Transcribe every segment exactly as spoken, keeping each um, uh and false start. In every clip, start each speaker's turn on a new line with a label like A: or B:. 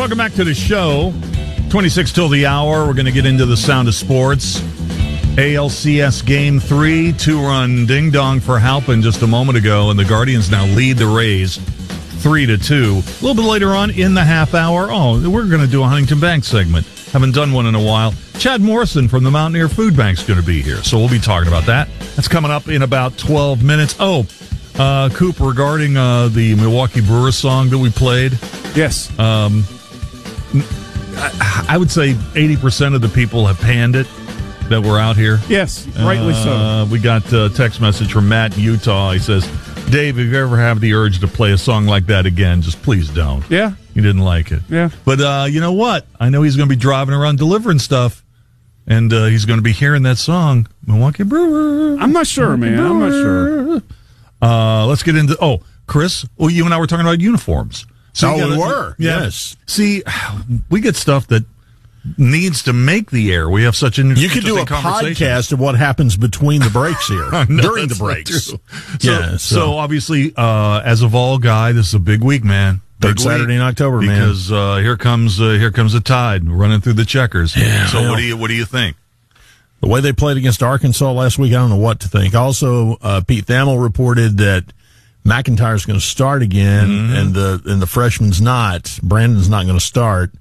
A: welcome back to the show. twenty-six till the hour. We're going to get into the sound of sports. A L C S Game three, two-run ding-dong for Halpin just a moment ago, and the Guardians now lead the Rays three to two. A little bit later on in the half hour, oh, we're going to do a Huntington Bank segment. Haven't done one in a while. Chad Morrison from the Mountaineer Food Bank is going to be here, so we'll be talking about that. That's coming up in about twelve minutes. Oh, uh, Coop, regarding uh, the Milwaukee Brewers song that we played.
B: Yes.
A: Um, I, I would say eighty percent of the people have panned it that were out here.
B: Yes, rightly
A: uh, so. We got a text message from Matt in Utah. He says, Dave, if you ever have the urge to play a song like that again, just please don't.
B: Yeah.
A: He didn't like it.
B: Yeah.
A: But uh, you know what? I know he's going to be driving around delivering stuff, and uh, he's going to be hearing that song, Milwaukee Brewers.
B: I'm not sure,
A: Milwaukee
B: man.
A: Brewers. I'm not sure. Uh, let's get into, oh, Chris, well, you and I were talking about uniforms.
C: So
A: oh,
C: we were.
A: Yeah.
C: Yes.
A: See, we get stuff that needs to make the air. We have such an
C: You could do a podcast of what happens between the breaks here,
A: no,
C: during the breaks.
A: So,
C: yeah.
A: So,
C: So,
A: so obviously, uh, as a Vol guy, this is a big week, man.
C: Third
A: Big
C: Saturday
A: week,
C: in October, man.
A: because uh, here comes uh, here comes the Tide running through the checkers.
C: Yeah,
A: so
C: well,
A: what do you what do you think?
C: the way they played against Arkansas last week, I don't know what to think. Also, uh, Pete Thamel reported that McIntyre's going to start again, mm-hmm. and the and the freshman's not. Brandon's not going to start.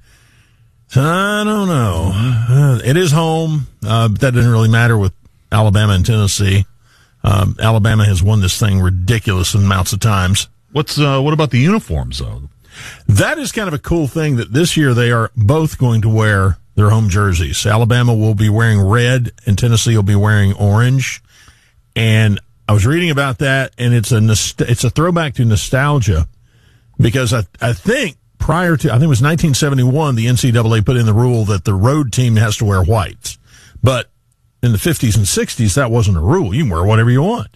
C: I don't know. Uh, it is home, uh, but that didn't really matter with Alabama and Tennessee. Um, Alabama has won this thing ridiculous amounts of times.
A: What's uh, what about the uniforms though?
C: That is kind of a cool thing that this year they are both going to wear their home jerseys. Alabama will be wearing red, and Tennessee will be wearing orange. And I was reading about that, and it's a nost- it's a throwback to nostalgia, because I I think prior to I think it was nineteen seventy-one, the N C double A put in the rule that the road team has to wear whites, but in the fifties and sixties that wasn't a rule. You can wear whatever you want,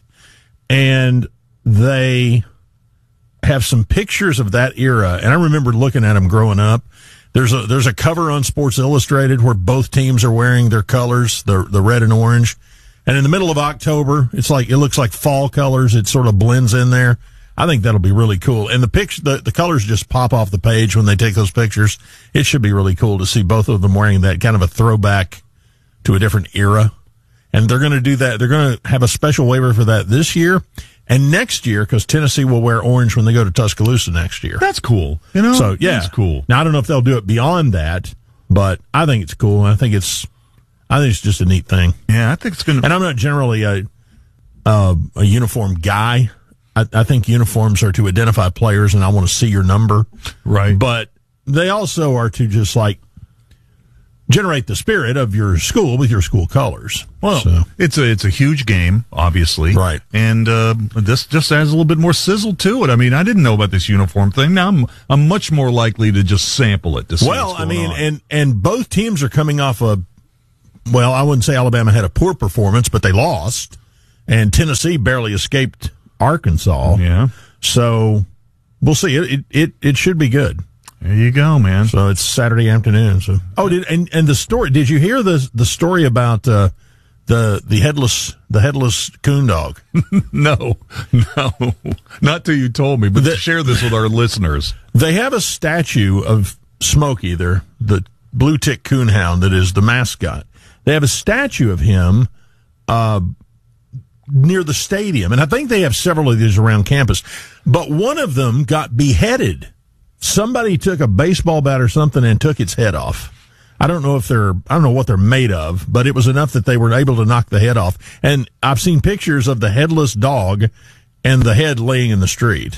C: and they have some pictures of that era, and I remember looking at them growing up. There's a there's a cover on Sports Illustrated where both teams are wearing their colors, the the red and orange. And in the middle of October, it's like it looks like fall colors. It sort of blends in there. I think that'll be really cool. And the picture, the, the colors just pop off the page when they take those pictures. It should be really cool to see both of them wearing that, kind of a throwback to a different era. And they're going to do that. They're going to have a special waiver for that this year and next year, because Tennessee will wear orange when they go to Tuscaloosa next year.
A: That's cool. You know,
C: so yeah,
A: that's cool.
C: Now I don't know if they'll do it beyond that, but I think it's cool. I think it's, I think it's just a neat thing.
A: Yeah, I think it's going to.
C: And I'm not generally a uh, a uniform guy. I, I think uniforms are to identify players, and I want to see your number.
A: Right.
C: But they also are to just like generate the spirit of your school with your school colors.
A: Well,
C: so.
A: it's a it's a huge game, obviously,
C: right?
A: And uh, this just adds a little bit more sizzle to it. I mean, I didn't know about this uniform thing. Now I'm I'm much more likely to just sample it. To see
C: well,
A: what's
C: I
A: going
C: mean,
A: on.
C: and and both teams are coming off a. Well, I wouldn't say Alabama had a poor performance, but they lost, and Tennessee barely escaped Arkansas.
A: Yeah.
C: So we'll see. It it it, it should be good.
A: There you go, man.
C: So it's Saturday afternoon. So oh, did and, and the story? Did you hear the the story about uh, the the headless the headless coon dog?
A: no, no, not till you told me. But
C: the,
A: share this with our listeners.
C: They have a statue of Smokey, there, the blue tick coonhound that is the mascot. They have a statue of him uh, near the stadium, and I think they have several of these around campus. But one of them got beheaded. Somebody took a baseball bat or something and took its head off. I don't know if they're, I don't know what they're made of, but it was enough that they were able to knock the head off. And I've seen pictures of the headless dog and the head laying in the street.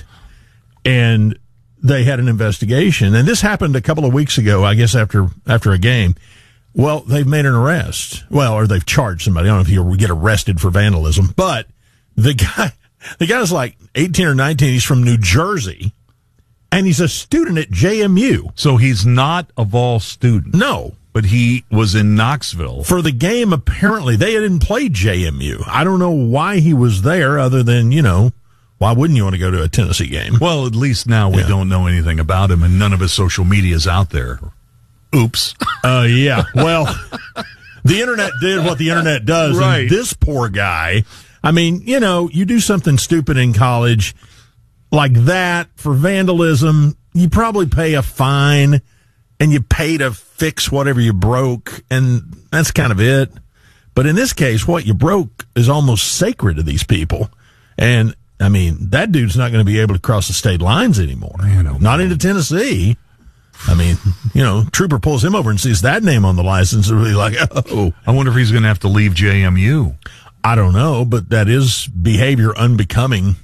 C: And they had an investigation. And this happened a couple of weeks ago, I guess, after, after a game. Well, they've made an arrest. Well, or they've charged somebody. I don't know if you'll get arrested for vandalism, but the guy, the guy's like eighteen or nineteen. He's from New Jersey. And he's a student at J M U.
A: So he's not a Vol student.
C: No.
A: But he was in Knoxville.
C: For the game, apparently, they didn't play J M U. I don't know why he was there other than, you know, why wouldn't you want to go to a Tennessee game?
A: Well, at least now we yeah. don't know anything about him, and none of his social media is out there. Oops.
C: Uh, yeah. Well, the internet did what the internet does.
A: Right.
C: And this poor guy, I mean, you know, you do something stupid in college like that for vandalism, you probably pay a fine, and you pay to fix whatever you broke, and that's kind of it. But in this case, what you broke is almost sacred to these people. And, I mean, that dude's not going to be able to cross the state lines anymore. Man, oh, not man. into Tennessee. I mean, you know, Trooper pulls him over and sees that name on the license and really like, oh.
A: I wonder if he's going to have to leave J M U.
C: I don't know, but that is behavior unbecoming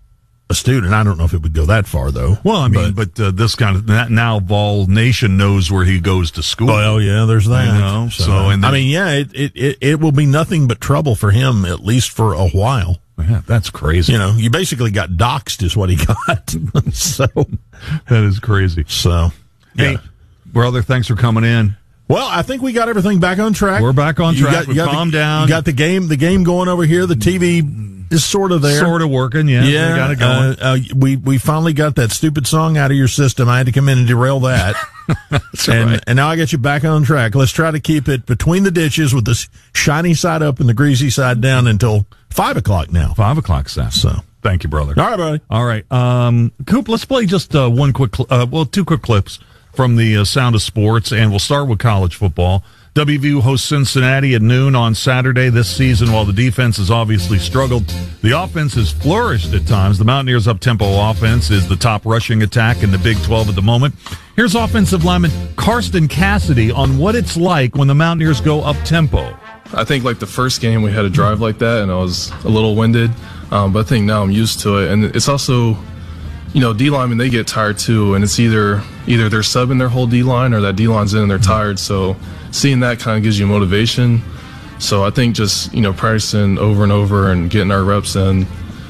C: a student. I don't know if it would go that far, though.
A: Well, I mean, but, but uh, this kind of, now Vol Nation knows where he goes to school.
C: Well, yeah, there's that.
A: You know, so,
C: so
A: and then,
C: I mean, yeah, it, it, it, it will be nothing but trouble for him, at least for a while.
A: Yeah, that's crazy.
C: You know, you basically got doxxed is what he got. So
A: that is crazy.
C: So,
A: yeah. Hey, brother, thanks for coming in.
C: Well, I think we got everything back on track.
A: We're back on track. We calm
C: the,
A: down.
C: You got the game, the game going over here. The T V is sort of there,
A: sort of working. Yeah,
C: yeah.
A: We got it going.
C: Uh, uh, we we finally got that stupid song out of your system. I had to come in and derail that.
A: That's
C: and
A: right.
C: and now I got you back on track. Let's try to keep it between the ditches with the shiny side up and the greasy side down until five o'clock now.
A: Five o'clock, Seth.
C: So
A: thank you, brother.
C: All right, buddy.
A: All right, um, Coop. Let's play just uh, one quick, cl- uh, well, two quick clips from the uh, Sound of Sports, and we'll start with college football. W V U hosts Cincinnati at noon on Saturday this season. While the defense has obviously struggled, the offense has flourished at times. The Mountaineers' up-tempo offense is the top rushing attack in the Big twelve at the moment. Here's offensive lineman Karsten Cassidy on what it's like when the Mountaineers go up-tempo.
B: I think like the first game we had a drive like that, and I was a little winded, um, but I think now I'm used to it. And it's also, you know, D-linemen, they get tired too, and it's either either they're subbing their whole D-line or that D-line's in and they're tired. So seeing that kind of gives you motivation. So I think just, you know, practicing over and over and getting our reps in,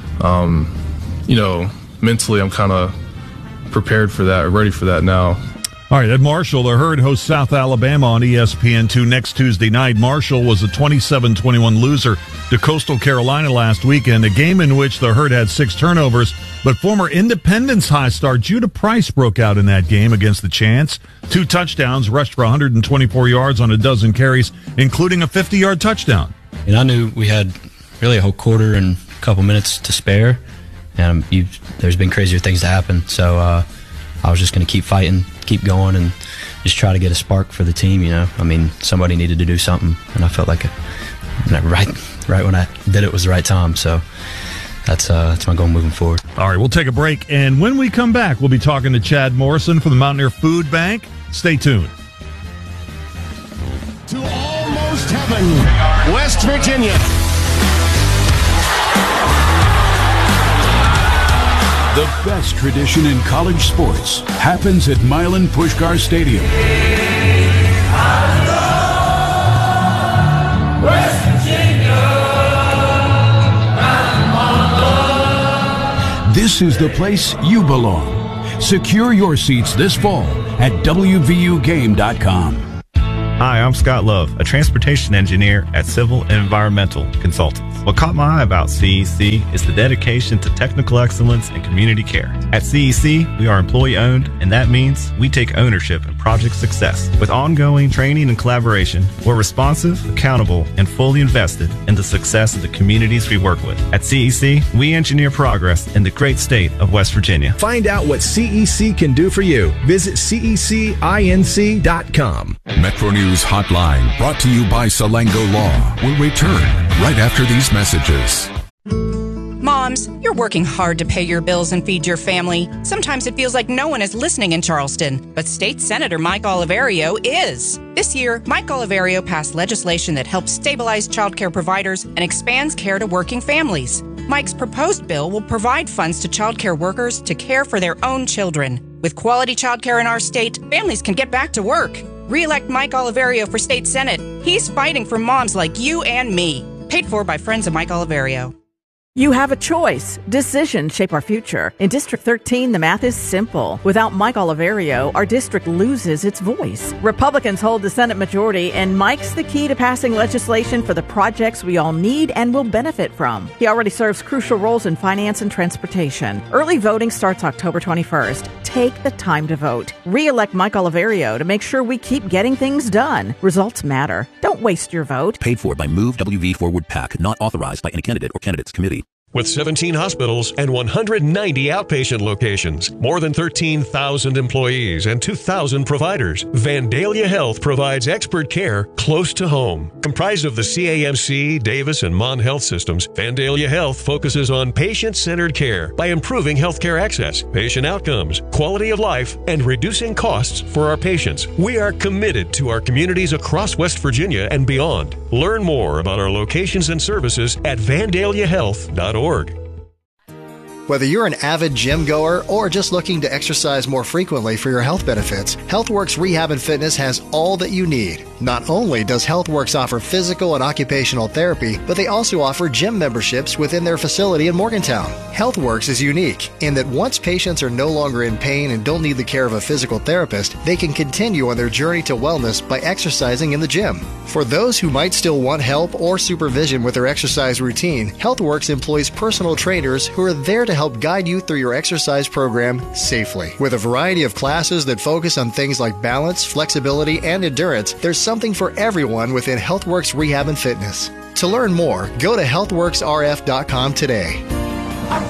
B: um, you know, mentally I'm kind of prepared for that, ready for that now.
A: All right, Ed Marshall, the Herd hosts South Alabama on E S P N two next Tuesday night. Marshall was a twenty-seven twenty-one loser to Coastal Carolina last weekend, a game in which the Herd had six turnovers, but former Independence High star Judah Price broke out in that game against the Chants. Two touchdowns, rushed for one hundred twenty-four yards on a dozen carries, including a fifty-yard touchdown.
D: And I knew we had really a whole quarter and a couple minutes to spare, and you, there's been crazier things to happen, so uh, I was just going to keep fighting, keep going, and just try to get a spark for the team, you know. I mean, somebody needed to do something, and I felt like a, right right when I did it was the right time, so that's uh, that's my goal moving forward.
A: All right, we'll take a break, and when we come back, we'll be talking to Chad Morrison from the Mountaineer Food Bank. Stay tuned.
E: To almost heaven, West Virginia.
F: The best tradition in college sports happens at Milan Puskar Stadium.
G: West Virginia.
F: This is the place you belong. Secure your seats this fall at W V U game dot com.
H: Hi, I'm Scott Love, a transportation engineer at Civil and Environmental Consultants. What caught my eye about C E C is the dedication to technical excellence and community care. At C E C, we are employee-owned, and that means we take ownership in project success. With ongoing training and collaboration, we're responsive, accountable, and fully invested in the success of the communities we work with. At C E C, we engineer progress in the great state of West Virginia.
I: Find out what C E C can do for you. Visit C E C inc dot com.
J: Metro News Hotline, brought to you by Salango Law, will return right after these messages.
K: Moms, you're working hard to pay your bills and feed your family. Sometimes it feels like no one is listening in Charleston, but State Senator Mike Oliverio is. This year, Mike Oliverio passed legislation that helps stabilize childcare providers and expands care to working families. Mike's proposed bill will provide funds to childcare workers to care for their own children. With quality childcare in our state, families can get back to work. Re-elect Mike Oliverio for State Senate. He's fighting for moms like you and me. Paid for by friends of Mike Oliverio.
L: You have a choice. Decisions shape our future. In District thirteen, the math is simple. Without Mike Oliverio, our district loses its voice. Republicans hold the Senate majority, and Mike's the key to passing legislation for the projects we all need and will benefit from. He already serves crucial roles in finance and transportation. Early voting starts October twenty-first. Take the time to vote. Re-elect Mike Oliverio to make sure we keep getting things done. Results matter. Don't waste your vote.
M: Paid for by Move W V Forward PAC, not authorized by any candidate or candidates committee. With seventeen hospitals and one hundred ninety outpatient locations, more than thirteen thousand employees, and two thousand providers, Vandalia Health provides expert care close to home. Comprised of the C A M C, Davis, and Mon Health systems, Vandalia Health focuses on patient-centered care by improving healthcare access, patient outcomes, quality of life, and reducing costs for our patients. We are committed to our communities across West Virginia and beyond. Learn more about our locations and services at vandalia health dot org.
N: Whether you're an avid gym goer or just looking to exercise more frequently for your health benefits, HealthWorks Rehab and Fitness has all that you need. Not only does HealthWorks offer physical and occupational therapy, but they also offer gym memberships within their facility in Morgantown. HealthWorks is unique in that once patients are no longer in pain and don't need the care of a physical therapist, they can continue on their journey to wellness by exercising in the gym. For those who might still want help or supervision with their exercise routine, HealthWorks employs personal trainers who are there to help guide you through your exercise program safely. With a variety of classes that focus on things like balance, flexibility, and endurance, there's something for everyone within HealthWorks Rehab and Fitness. To learn more, go to health works r f dot com today.